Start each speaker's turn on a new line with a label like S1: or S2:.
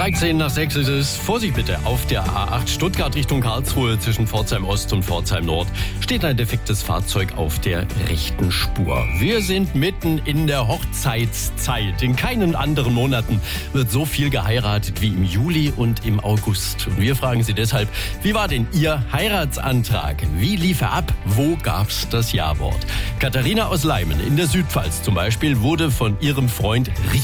S1: 13 nach 6 ist es. Vorsicht bitte, auf der A8 Stuttgart Richtung Karlsruhe zwischen Pforzheim Ost und Pforzheim Nord steht ein defektes Fahrzeug auf der rechten Spur. Wir sind mitten in der Hochzeitszeit. In keinen anderen Monaten wird so viel geheiratet wie im Juli und im August. Und wir fragen Sie deshalb, wie war denn Ihr Heiratsantrag? Wie lief er ab? Wo gab's das Ja-Wort? Katharina aus Leimen in der Südpfalz zum Beispiel wurde von ihrem Freund